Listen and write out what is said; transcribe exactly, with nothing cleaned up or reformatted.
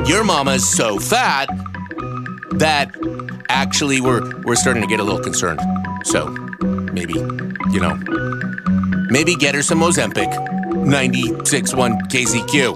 your mama's so fat that actually we're we're starting to get a little concerned. So maybe, you know, maybe get her some Ozempic. ninety-six point one K Z Q.